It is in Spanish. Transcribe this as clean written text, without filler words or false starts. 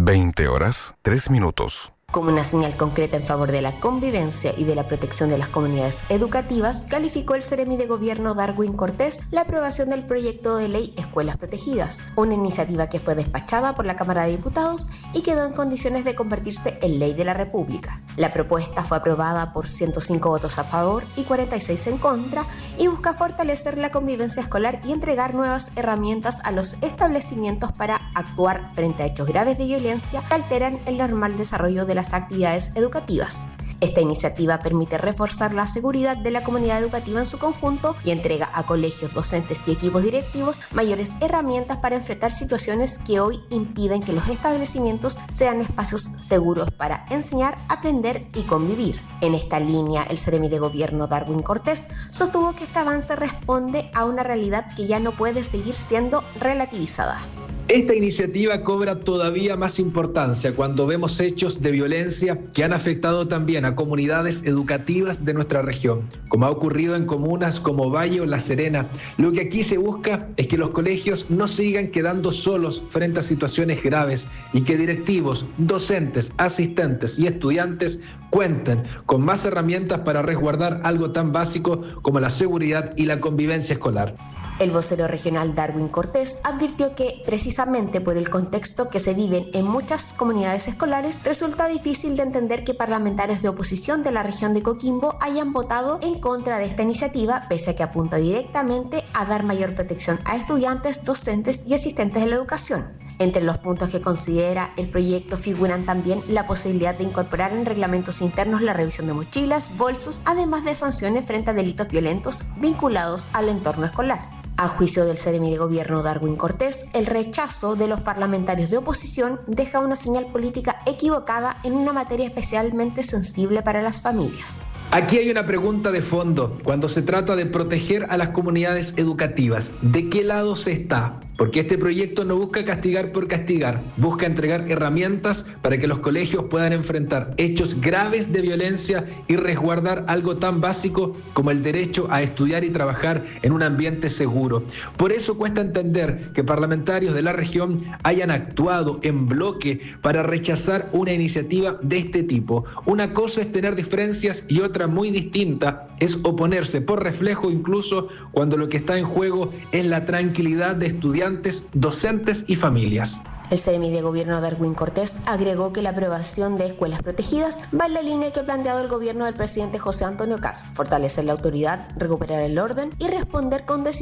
20 horas, 3 minutos. Como una señal concreta en favor de la convivencia y de la protección de las comunidades educativas, calificó el Seremi de Gobierno Darwin Cortés la aprobación del proyecto de ley Escuelas Protegidas, una iniciativa que fue despachada por la Cámara de Diputados y quedó en condiciones de convertirse en ley de la República. La propuesta fue aprobada por 105 votos a favor y 46 en contra y busca fortalecer la convivencia escolar y entregar nuevas herramientas a los establecimientos para actuar frente a hechos graves de violencia que alteran el normal desarrollo de las actividades educativas. Esta iniciativa permite reforzar la seguridad de la comunidad educativa en su conjunto y entrega a colegios, docentes y equipos directivos mayores herramientas para enfrentar situaciones que hoy impiden que los establecimientos sean espacios seguros para enseñar, aprender y convivir. En esta línea, el Seremi de Gobierno Darwin Cortés sostuvo que este avance responde a una realidad que ya no puede seguir siendo relativizada. Esta iniciativa cobra todavía más importancia cuando vemos hechos de violencia que han afectado también a comunidades educativas de nuestra región, como ha ocurrido en comunas como Valle o La Serena. Lo que aquí se busca es que los colegios no sigan quedando solos frente a situaciones graves y que directivos, docentes, asistentes y estudiantes cuenten con más herramientas para resguardar algo tan básico como la seguridad y la convivencia escolar. El vocero regional Darwin Cortés advirtió que, precisamente por el contexto que se vive en muchas comunidades escolares, resulta difícil de entender que parlamentarios de oposición de la región de Coquimbo hayan votado en contra de esta iniciativa, pese a que apunta directamente a dar mayor protección a estudiantes, docentes y asistentes de la educación. Entre los puntos que considera el proyecto figuran también la posibilidad de incorporar en reglamentos internos la revisión de mochilas, bolsos, además de sanciones frente a delitos violentos vinculados al entorno escolar. A juicio del Seremi de Gobierno Darwin Cortés, el rechazo de los parlamentarios de oposición deja una señal política equivocada en una materia especialmente sensible para las familias. Aquí hay una pregunta de fondo cuando se trata de proteger a las comunidades educativas. ¿De qué lado se está? Porque este proyecto no busca castigar por castigar, busca entregar herramientas para que los colegios puedan enfrentar hechos graves de violencia y resguardar algo tan básico como el derecho a estudiar y trabajar en un ambiente seguro. Por eso cuesta entender que parlamentarios de la región hayan actuado en bloque para rechazar una iniciativa de este tipo. Una cosa es tener diferencias y otra muy distinta es oponerse por reflejo, incluso cuando lo que está en juego es la tranquilidad de estudiantes, docentes y familias. El Seremi de Gobierno Darwin Cortés agregó que la aprobación de escuelas protegidas va en la línea que ha planteado el gobierno del presidente José Antonio Kast: fortalecer la autoridad, recuperar el orden y responder con decisión